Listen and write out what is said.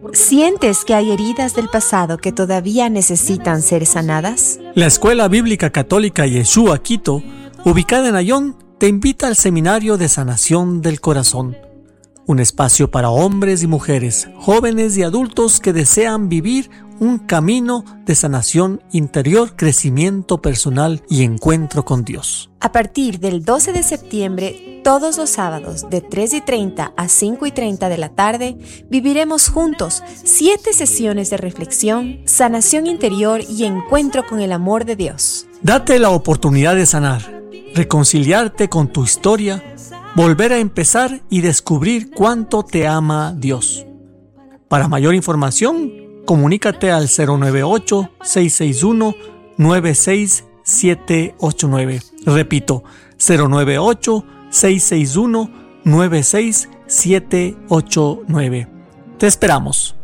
¿Sientes que hay heridas del pasado que todavía necesitan ser sanadas? La Escuela Bíblica Católica Yeshua Quito, ubicada en Ayón, te invita al Seminario de Sanación del Corazón. Un espacio para hombres y mujeres, jóvenes y adultos que desean vivir un camino de sanación interior, crecimiento personal y encuentro con Dios. A partir del 12 de septiembre, todos los sábados de 3:30 a 5:30 de la tarde, viviremos juntos 7 sesiones de reflexión, sanación interior y encuentro con el amor de Dios. Date la oportunidad de sanar, reconciliarte con tu historia, volver a empezar y descubrir cuánto te ama Dios. Para mayor información, comunícate al 098-661-96789. Repito, 098-661-96789. Te esperamos.